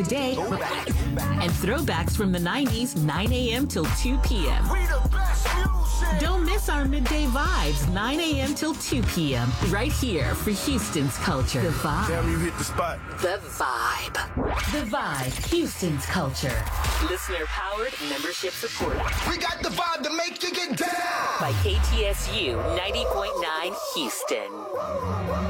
Day and throwbacks from the 90s, 9 a.m. till 2 p.m. Don't miss our midday vibes, 9 a.m. till 2 p.m. right here for Houston's culture. The Vibe. Damn, you hit the spot. The Vibe. The Vibe, Houston's culture. Listener powered, membership supported. We got the vibe to make you get down. By KTSU 90.9 Houston.